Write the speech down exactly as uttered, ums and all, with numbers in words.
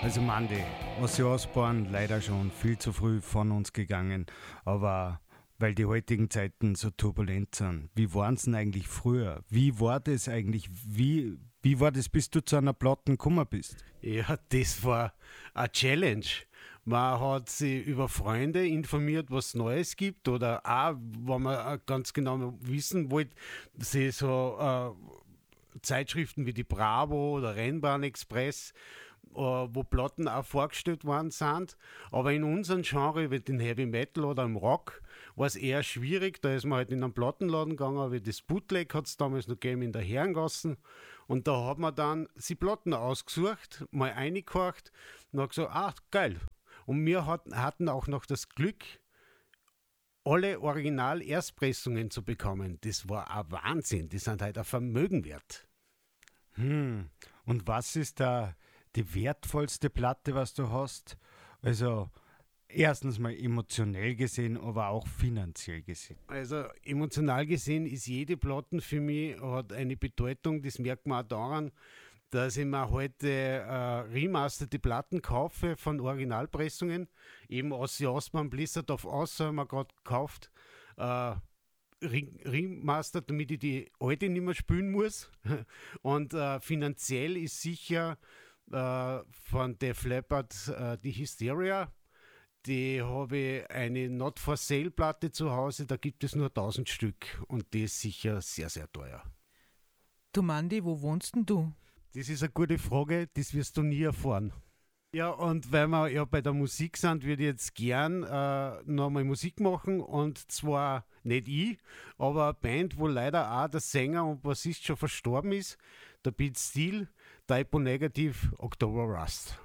Also Mandy, Ozzy Osbourne leider schon viel zu früh von uns gegangen, aber weil die heutigen Zeiten so turbulent sind. Wie waren es denn eigentlich früher? Wie war das eigentlich? Wie, wie war das, bis du zu einer Platten gekommen bist? Ja, das war eine Challenge. Man hat sich über Freunde informiert, was es Neues gibt, oder auch, wenn man ganz genau wissen wollte, sich so äh, Zeitschriften wie die Bravo oder Rennbahn Express, äh, wo Platten auch vorgestellt worden sind. Aber in unserem Genre, wie den Heavy Metal oder im Rock, war es eher schwierig. Da ist man halt in einen Plattenladen gegangen, wie das Bootleg hat es damals noch gegeben in der Herrengassen. Und da hat man dann die Platten ausgesucht, mal reingehorcht und hat gesagt, ah, geil. Und wir hat, hatten auch noch das Glück, alle Original-Erstpressungen zu bekommen. Das war ein Wahnsinn. Die sind halt ein Vermögen wert. Hm. Und was ist da die wertvollste Platte, was du hast? Also erstens mal emotionell gesehen, aber auch finanziell gesehen. Also emotional gesehen ist jede Platte für mich hat eine Bedeutung. Das merkt man auch daran, dass ich mir heute äh, remasterte Platten kaufe von Originalpressungen. Eben Ozzy Osbourne Blizzard of Oz haben wir gerade gekauft. Äh, Remastered, damit ich die alte nicht mehr spielen muss. Und äh, finanziell ist sicher äh, von Def Leppard äh, die Hysteria. Die habe ich eine Not for Sale Platte zu Hause, da gibt es nur tausend Stück und die ist sicher sehr, sehr teuer. Du Mandy, wo wohnst denn du? Das ist eine gute Frage, das wirst du nie erfahren. Ja, und weil wir ja bei der Musik sind, würde ich jetzt gern äh, nochmal Musik machen, und zwar nicht ich, aber eine Band, wo leider auch der Sänger und Bassist schon verstorben ist, der Pete Steele, Typo Negative, October Rust.